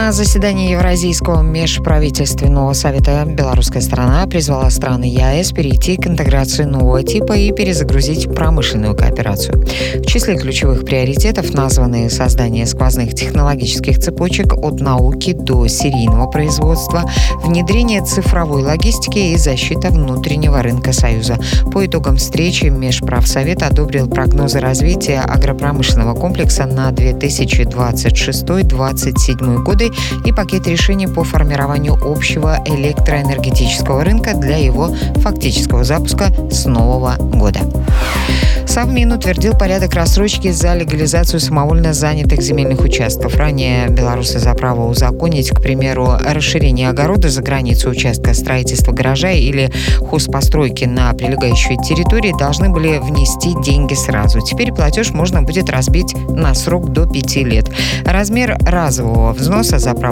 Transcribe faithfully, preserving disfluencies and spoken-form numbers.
На заседании Евразийского межправительственного совета белорусская сторона призвала страны ЕАЭС перейти к интеграции нового типа и перезагрузить промышленную кооперацию. В числе ключевых приоритетов названы создание сквозных технологических цепочек от науки до серийного производства, внедрение цифровой логистики и защита внутреннего рынка Союза. По итогам встречи Межправсовет одобрил прогнозы развития агропромышленного комплекса на две тысячи двадцать шестой — две тысячи двадцать седьмой годы и пакет решений по формированию общего электроэнергетического рынка для его фактического запуска с нового года. Совмин утвердил порядок рассрочки за легализацию самовольно занятых земельных участков. Ранее белорусы за право узаконить, к примеру, расширение огорода за границу участка, строительства гаража или хозпостройки на прилегающей территории должны были внести деньги сразу. Теперь платеж можно будет разбить на срок до пяти лет. Размер разового взноса за право